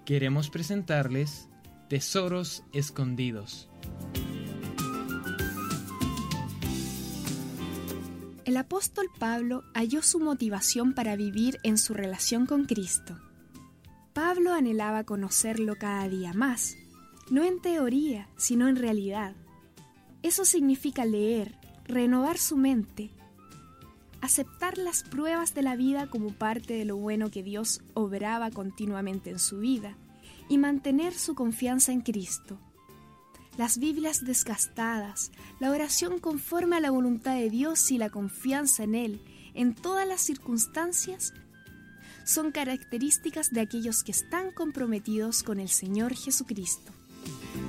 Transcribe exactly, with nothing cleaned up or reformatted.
queremos presentarles Tesoros Escondidos. El apóstol Pablo halló su motivación para vivir en su relación con Cristo. Pablo anhelaba conocerlo cada día más, no en teoría, sino en realidad. Eso significa leer, renovar su mente, aceptar las pruebas de la vida como parte de lo bueno que Dios obraba continuamente en su vida y mantener su confianza en Cristo. Las Biblias desgastadas, la oración conforme a la voluntad de Dios y la confianza en Él en todas las circunstancias son características de aquellos que están comprometidos con el Señor Jesucristo.